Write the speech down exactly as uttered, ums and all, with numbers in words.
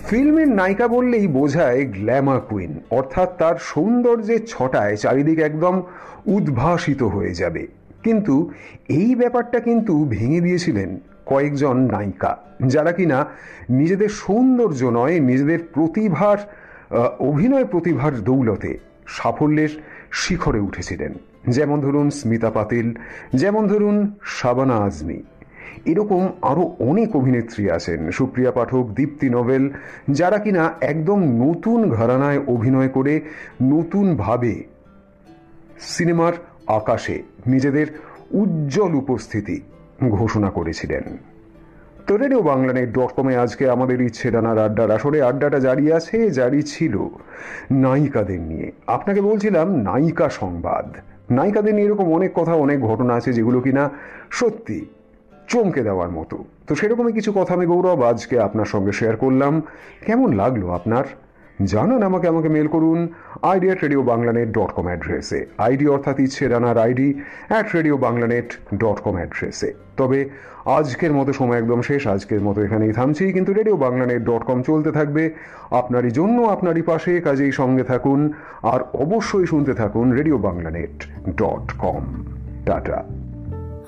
ফিল্মের নায়িকা বললেই বোঝায় গ্ল্যামার কুইন, অর্থাৎ তার সৌন্দর্যের ছটায় চারিদিক একদম উদ্ভাসিত হয়ে যাবে। কিন্তু এই ব্যাপারটা কিন্তু ভেঙে দিয়েছিলেন কয়েকজন নায়িকা, যারা কিনা নিজেদের সৌন্দর্য নয়, নিজেদের প্রতিভার অভিনয় প্রতিভার দৌলতে সাফল্যের শিখরে উঠেছিলেন। যেমন ধরুন স্মিতা পাতিল, যেমন ধরুন শাবানা আজমি। এরকম আরও অনেক অভিনেত্রী আছেন, সুপ্রিয়া পাঠক, দীপ্তি নোবেল, যারা কিনা একদম নতুন ঘরানায় অভিনয় করে নতুনভাবে সিনেমার আকাশে নিজেদের উজ্জ্বল উপস্থিতি ঘোষণা করেছিলেন। তো রেডিও বাংলানেট ডট কমে আজকে আমাদের ইচ্ছে ডানার আড্ডার আসরে আড্ডাটা জারি আছে, জারি ছিল নায়িকাদের নিয়ে। আপনাকে বলছিলাম নায়িকা সংবাদ। নায়িকাদের নিয়ে এরকম অনেক কথা, অনেক ঘটনা আছে যেগুলো কিনা সত্যি চমকে দেওয়ার মতো। তো সেরকমই কিছু কথা আমি গৌরব আজকে আপনার সঙ্গে শেয়ার করলাম। কেমন লাগলো আপনার জানান আমাকে। আমাকে মেল করুন ID at radio বাংলানেট dot com অ্যাড্রেসে, আইডি অর্থাৎ ইচ্ছে রানার ID at radio বাংলানেট dot com অ্যাড্রেসে। তবে আজকের মতো সময় একদম শেষ, আজকের মতো এখানেই থামছি, কিন্তু রেডিও বাংলানেট ডট কম চলতে থাকবে আপনারই জন্য, আপনারই পাশে। কাজেই সঙ্গে থাকুন আর অবশ্যই শুনতে থাকুন রেডিও বাংলানেট ডট কম। টাটা।